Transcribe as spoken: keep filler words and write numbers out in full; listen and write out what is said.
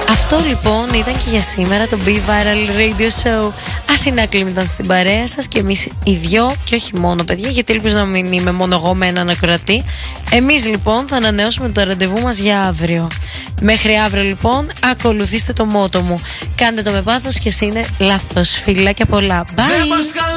Αυτό λοιπόν ήταν και για σήμερα το Be Viral Radio Show. Αθηνά Κλίμ ήταν στην παρέα σας και εμείς οι δυο, και όχι μόνο παιδιά, γιατί ελπίζω να μην είμαι μόνο εγώ με έναν ακροατή. Εμείς λοιπόν θα ανανεώσουμε το ραντεβού μας για αύριο. Μέχρι αύριο λοιπόν ακολουθήστε το μότο μου. Κάντε το με πάθος και εσύ είναι λάθος. Φιλάκια πολλά. Bye.